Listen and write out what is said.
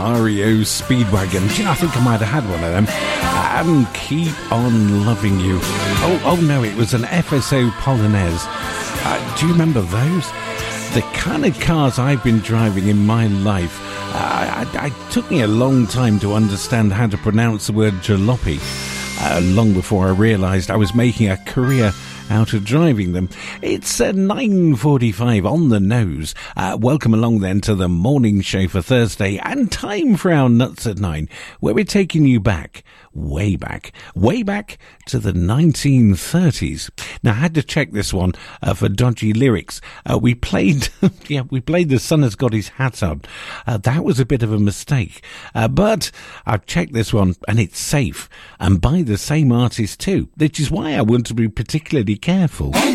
REO Speedwagon. Do you know, I think I might have had one of them. And Keep On Loving You. Oh no, it was an FSO Polonaise. Do you remember those? The kind of cars I've been driving in my life. It took me a long time to understand how to pronounce the word jalopy. Long before I realised I was making a career out of driving them. It's 9:45 on the nose. Welcome along then to the morning show for Thursday, and time for our Nuts at 9, where we're taking you back, way back to the 1930s. Now I had to check this one for dodgy lyrics. We played The Sun Has Got His Hat On. That was a bit of a mistake, but I've checked this one and it's safe, and by the same artist too, which is why I want to be particularly careful.